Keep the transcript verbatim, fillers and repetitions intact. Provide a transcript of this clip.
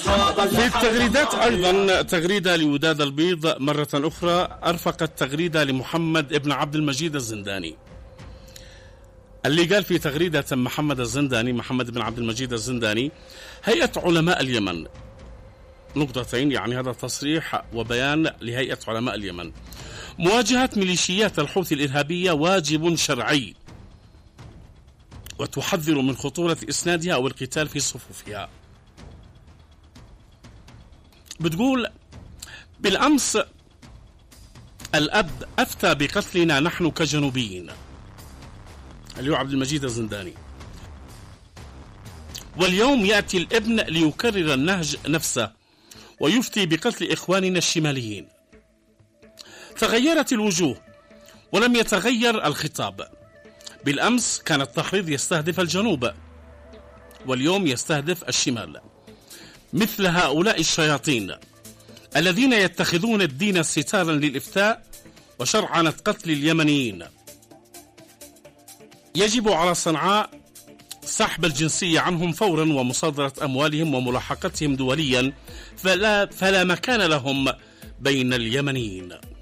في التغريدات أيضا تغريدة لوداد البيض مرة أخرى، أرفقت تغريدة لمحمد ابن عبد المجيد الزنداني، اللي قال في تغريدة محمد الزنداني محمد بن عبد المجيد الزنداني: هيئة علماء اليمن، نقطتين، يعني هذا تصريح وبيان لهيئة علماء اليمن: مواجهة ميليشيات الحوثي الإرهابية واجب شرعي، وتحذر من خطورة إسنادها أو القتال في صفوفها. بتقول: بالأمس الأب أفتى بقتلنا نحن كجنوبيين، اللي هو عبد المجيد الزنداني، واليوم يأتي الابن ليكرر النهج نفسه ويفتي بقتل إخواننا الشماليين. تغيرت الوجوه ولم يتغير الخطاب. بالأمس كان التحريض يستهدف الجنوب، واليوم يستهدف الشمال. مثل هؤلاء الشياطين الذين يتخذون الدين ستارا للإفتاء وشرعنة قتل اليمنيين. يجب على صنعاء سحب الجنسية عنهم فورا ومصادرة أموالهم وملاحقتهم دوليا، فلا, فلا مكان لهم بين اليمنيين.